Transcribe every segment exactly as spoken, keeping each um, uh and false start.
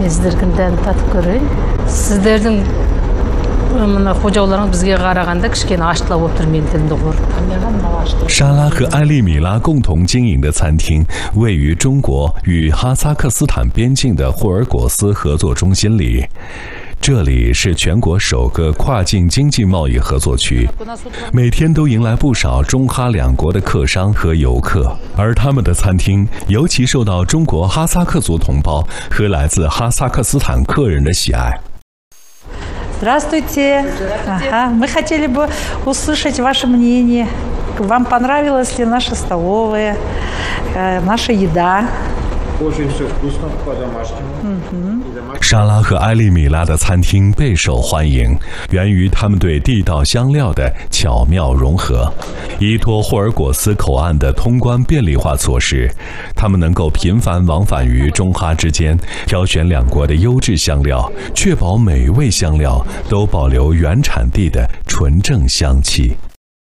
мен сіздердің дәмін татып көрейін. Сіздердің мына қожауларыңыз бізге қарағанда кішкене аштылау болып тұр, мен тілімді қорып. 莎拉和艾丽米拉共同经营的餐厅位于中国与哈萨克斯坦边境的霍尔果斯合作中心里。这里是全国首个跨境经济贸易合作区，每天都迎来不少中哈两国的客商和游客，而他们的餐厅尤其受到中国哈萨克族同胞和来自哈萨克斯坦客人的喜爱。 Здравствуйте. Ага, мы хотели бы услышать ваше мнение. Вам понравилась ли наша столовая, наша еда? Очень все вкусно, по-домашнему. 莎拉和艾丽米拉的餐厅备受欢迎，源于他们对地道香料的巧妙融合。依托霍尔果斯口岸的通关便利化措施，他们能够频繁往返于中哈之间，挑选两国的优质香料，确保每味香料都保留原产地的纯正香气。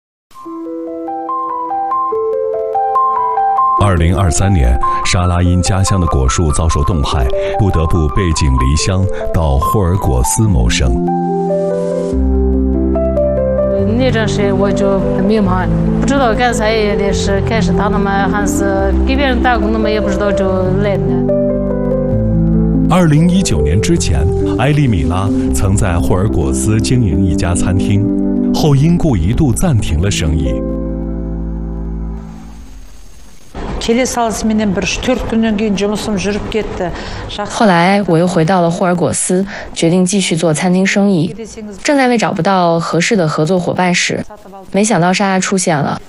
二零二三年，莎拉因家乡的果树遭受冻害，不得不背井离乡到霍尔果斯谋生。 那阵时我就很迷茫，不知道干啥也是开始打那么还是给别人打工，那么也不知道就来的。 二零一九年之前，艾丽米拉曾在霍尔果斯经营一家餐厅，后因故一度暂停了生意。 后来我又回到了霍尔果斯，决定继续做餐厅生意。正在为找不到合适的合作伙伴时，没想到莎拉出现了。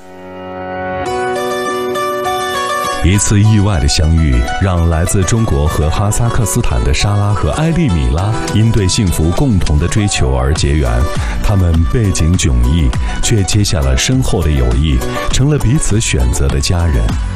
一次意外的相遇，让来自中国和哈萨克斯坦的莎拉和艾丽米拉因对幸福共同的追求而结缘。他们背井迥异，却结下了深厚的友谊，成了彼此选择的家人。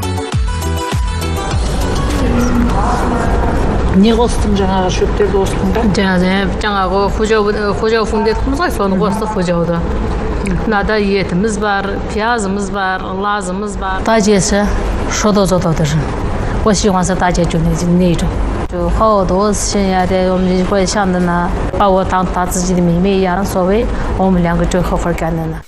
Не қостың жаңағы шөптерді қостың ба? Жаңағы қожау қожау фундетіміз ғой, соны қостық қожауды. Мынада етіміз бар, пиязымыз бар, лазымыз бар. 大姐是说到做到的人，我喜欢是大姐就那那种，就好多事情呀的，我们就会想着呢，把我当他自己的妹妹一样，所谓我们两个就合伙干的呢。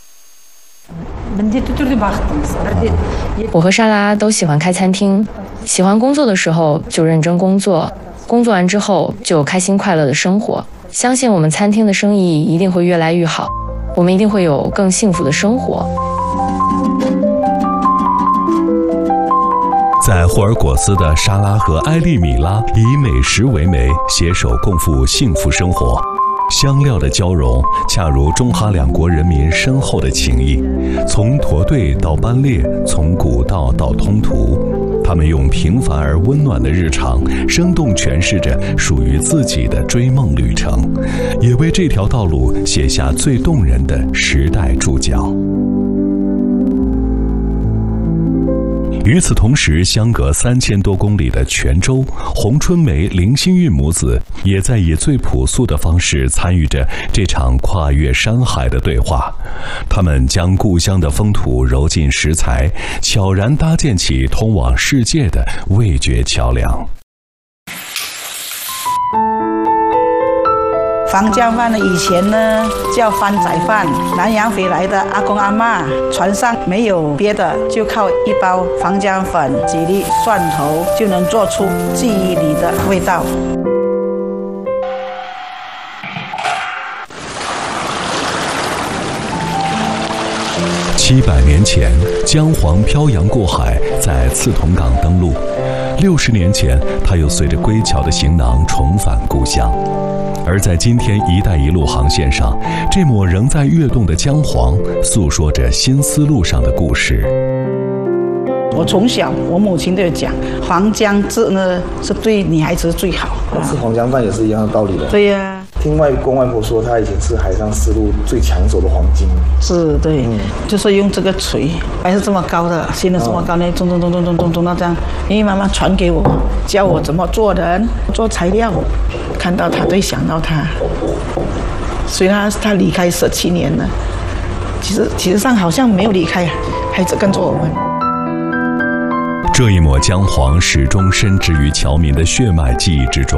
我和莎拉都喜欢开餐厅，喜欢工作的时候就认真工作，工作完之后就开心快乐的生活。相信我们餐厅的生意一定会越来越好，我们一定会有更幸福的生活。 在霍尔果斯的莎拉和艾丽米拉以美食为媒，携手共赴幸福生活。香料的交融，恰如中哈两国人民深厚的情谊，从驼队到班列，从古道到通途，他们用平凡而温暖的日常，生动诠释着属于自己的追梦旅程，也为这条道路写下最动人的时代注脚。与此同时，相隔三千多公里的泉州，洪春梅、林心韵母子也在以最朴素的方式参与着这场跨越山海的对话。他们将故乡的风土揉进食材，悄然搭建起通往世界的味觉桥梁。 防江饭呢，以前呢叫番仔饭，南洋回来的阿公阿嬷，船上没有别的，就靠一包防江粉、几粒蒜头，就能做出记忆里的味道。 七百年前，姜黄漂洋过海，在刺桐港登陆；六十年前，他又随着归侨的行囊重返故乡。而在今天“一带一路”航线上，这抹仍在跃动的姜黄，诉说着新丝路上的故事。 我从小，我母亲都有讲，黄姜汁呢是对女孩子最好。 吃黄姜饭也是一样的道理的。 对呀、啊。 听外公外婆说，他以前是海上丝路最抢手的黄金。 是，对，嗯、就是用这个锤，还是这么高的，现在这么高呢，咚咚咚咚咚咚咚到这样。因为妈妈传给我，教我怎么做人，做材料。看到他，对，想到他。虽然他离开十七年了，其实其实上好像没有离开，还是跟着我们。 这一抹姜黄始终深植于侨民的血脉记忆之中。